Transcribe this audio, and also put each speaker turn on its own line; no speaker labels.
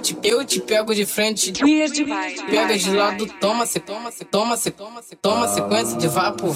eu te pego de frente. Pega de lado, toma sequência de vapo.